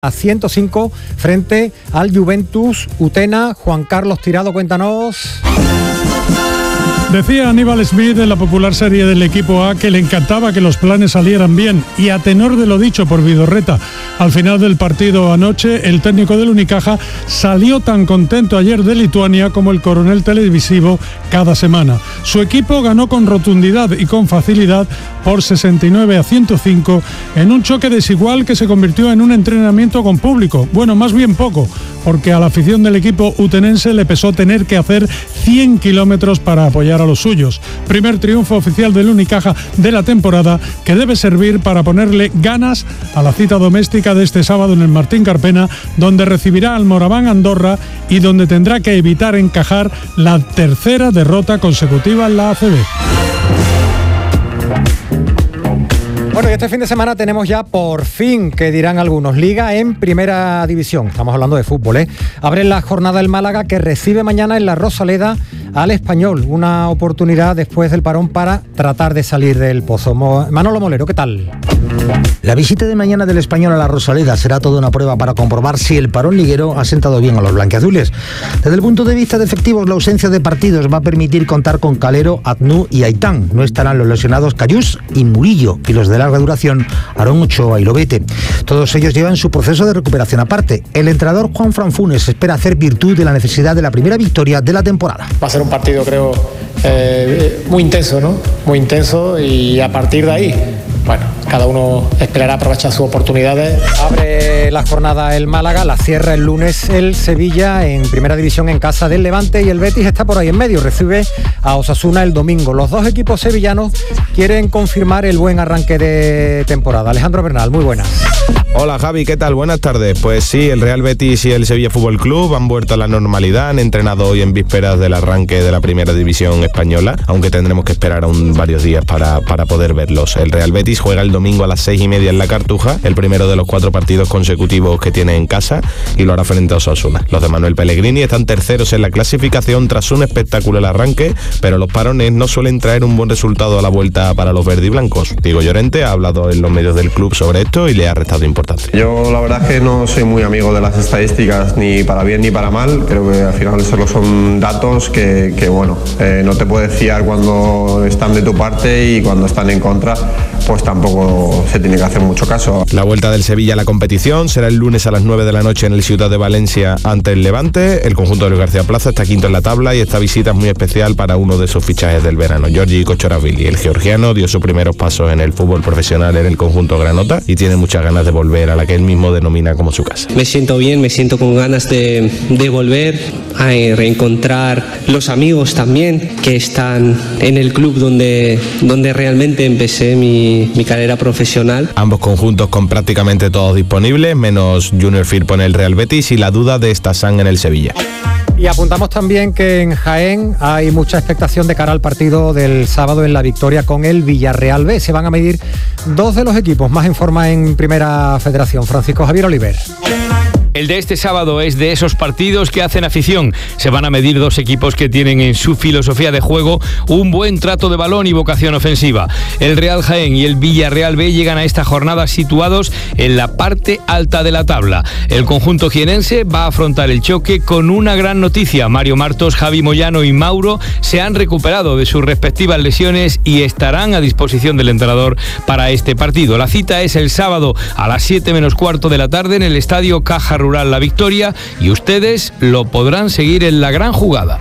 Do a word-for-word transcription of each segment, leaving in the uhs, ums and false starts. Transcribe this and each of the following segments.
A ciento cinco frente al Juventus Utena. Juan Carlos Tirado, cuéntanos. Decía Aníbal Smith en la popular serie del Equipo A que le encantaba que los planes salieran bien, y a tenor de lo dicho por Vidorreta al final del partido anoche, el técnico del Unicaja salió tan contento ayer de Lituania como el coronel televisivo cada semana. Su equipo ganó con rotundidad y con facilidad por sesenta y nueve a ciento cinco en un choque desigual que se convirtió en un entrenamiento con público. Bueno, más bien poco, porque a la afición del equipo utenense le pesó tener que hacer cien kilómetros para apoyar a los suyos. Primer triunfo oficial del Unicaja de la temporada, que debe servir para ponerle ganas a la cita doméstica de este sábado en el Martín Carpena, donde recibirá al Moraván Andorra y donde tendrá que evitar encajar la tercera derrota consecutiva en la A C B. Bueno, y este fin de semana tenemos ya por fin, que dirán algunos, Liga en Primera División. Estamos hablando de fútbol, ¿eh? Abre la jornada el Málaga, que recibe mañana en la Rosaleda al Español. Una oportunidad después del parón para tratar de salir del pozo. Manolo Molero, ¿qué tal? La visita de mañana del Español a la Rosaleda será toda una prueba para comprobar si el parón liguero ha sentado bien a los blanquiazules. Desde el punto de vista de efectivos, la ausencia de partidos va a permitir contar con Calero, Aznu y Aitán. No estarán los lesionados Cayús y Murillo, y los de larga duración, Aarón Ochoa y Lobete. Todos ellos llevan su proceso de recuperación aparte. El entrenador Juan Fran Funes espera hacer virtud de la necesidad de la primera victoria de la temporada. Va a ser un partido, creo, eh, muy intenso, ¿no? Muy intenso, y a partir de ahí, bueno, cada uno esperará aprovechar sus oportunidades. Abre la jornada el Málaga, la cierra el lunes el Sevilla en Primera División en casa del Levante, y el Betis está por ahí en medio, recibe a Osasuna el domingo. Los dos equipos sevillanos quieren confirmar el buen arranque de temporada. Alejandro Bernal, muy buenas. Hola Javi, ¿qué tal? Buenas tardes. Pues sí, el Real Betis y el Sevilla Fútbol Club han vuelto a la normalidad, han entrenado hoy en vísperas del arranque de la Primera División española, aunque tendremos que esperar aún varios días para, para poder verlos. El Real Betis juega el domingo a las seis y media en la Cartuja, el primero de los cuatro partidos consecutivos que tiene en casa, y lo hará frente a Osasuna. Los de Manuel Pellegrini están terceros en la clasificación tras un espectacular arranque, pero los parones no suelen traer un buen resultado a la vuelta para los verdiblancos. Diego Llorente ha hablado en los medios del club sobre esto y le ha restado importancia. Yo la verdad es que no soy muy amigo de las estadísticas, ni para bien ni para mal. Creo que al final solo son datos que, que bueno, eh, no te puedes fiar cuando están de tu parte, y cuando están en contra, pues tampoco se tiene que hacer mucho caso. La vuelta del Sevilla a la competición será el lunes a las nueve de la noche en el Ciudad de Valencia ante el Levante. El conjunto de Luis García Plaza está quinto en la tabla, y esta visita es muy especial para uno de sus fichajes del verano. Giorgi Kochoravili, el georgiano, dio sus primeros pasos en el fútbol profesional en el conjunto granota y tiene muchas ganas de volver a la que él mismo denomina como su casa. Me siento bien, me siento con ganas de, de volver a reencontrar los amigos también que están en el club donde, donde realmente empecé mi, mi carrera profesional. Ambos conjuntos con prácticamente todos disponibles, menos Junior Firpo en el Real Betis y la duda de Stassan en el Sevilla. Y apuntamos también que en Jaén hay mucha expectación de cara al partido del sábado en la victoria con el Villarreal B. Se van a medir dos de los equipos más en forma en Primera Federación. Francisco Javier Oliver. El de este sábado es de esos partidos que hacen afición. Se van a medir dos equipos que tienen en su filosofía de juego un buen trato de balón y vocación ofensiva. El Real Jaén y el Villarreal B llegan a esta jornada situados en la parte alta de la tabla. El conjunto jienense va a afrontar el choque con una gran noticia. Mario Martos, Javi Moyano y Mauro se han recuperado de sus respectivas lesiones y estarán a disposición del entrenador para este partido. La cita es el sábado a las siete menos cuarto de la tarde en el Estadio Caja Rural La Victoria, y ustedes lo podrán seguir en la gran jugada.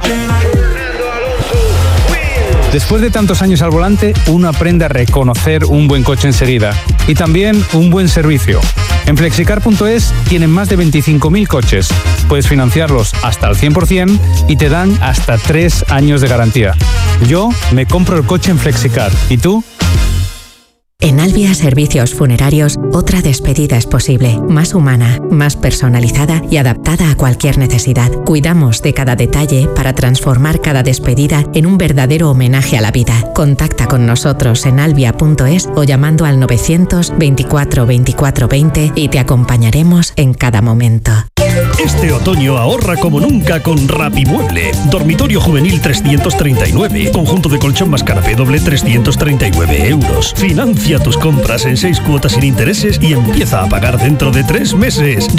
Después de tantos años al volante, uno aprende a reconocer un buen coche enseguida, y también un buen servicio. En flexicar punto es tienen más de veinticinco mil coches. Puedes financiarlos hasta el cien por ciento y te dan hasta tres años de garantía. Yo me compro el coche en Flexicar. ¿Y tú? En Albia Servicios Funerarios, otra despedida es posible, más humana, más personalizada y adaptada a cualquier necesidad. Cuidamos de cada detalle para transformar cada despedida en un verdadero homenaje a la vida. Contacta con nosotros en albia punto es o llamando al novecientos veinticuatro veinticuatro veinte y te acompañaremos en cada momento. Este otoño ahorra como nunca con Rapimueble. Dormitorio juvenil trescientos treinta y nueve. Conjunto de colchón más canapé doble trescientos treinta y nueve euros. Financia tus compras en seis cuotas sin intereses y empieza a pagar dentro de tres meses.